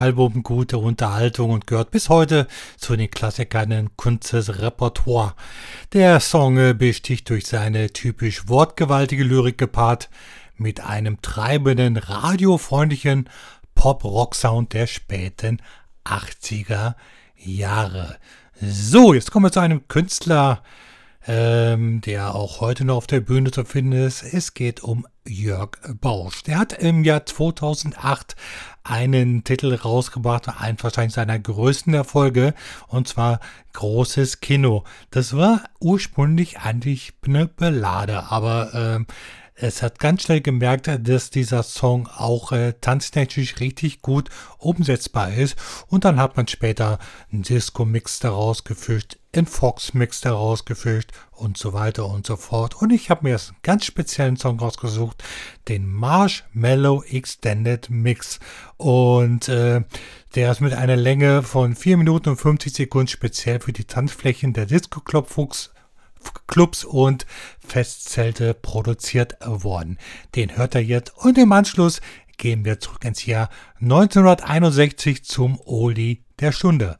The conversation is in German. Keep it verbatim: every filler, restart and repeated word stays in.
Album gute Unterhaltung und gehört bis heute zu den Klassikern im Kunstrepertoire. Der Song äh, besticht durch seine typisch wortgewaltige Lyrik gepaart mit einem treibenden, radiofreundlichen Pop-Rock-Sound der späten achtziger Jahre. So, jetzt kommen wir zu einem Künstler, ähm, der auch heute noch auf der Bühne zu finden ist. Es geht um Jörg Bausch. Der hat im Jahr zweitausendacht einen Titel rausgebracht, einen wahrscheinlich seiner größten Erfolge, und zwar Großes Kino. Das war ursprünglich eigentlich eine Ballade, aber ähm, es hat ganz schnell gemerkt, dass dieser Song auch äh, tanztechnisch richtig gut umsetzbar ist. Und dann hat man später einen Disco-Mix daraus gefischt, einen Fox-Mix daraus gefischt und so weiter und so fort. Und ich habe mir jetzt einen ganz speziellen Song rausgesucht, den Marshmallow Extended Mix. Und äh, der ist mit einer Länge von vier Minuten und fünfzig Sekunden speziell für die Tanzflächen der Disco-Club-Fuchs Clubs und Festzelte produziert worden. Den hört er jetzt und im Anschluss gehen wir zurück ins Jahr neunzehnhunderteinundsechzig zum Oldie der Stunde.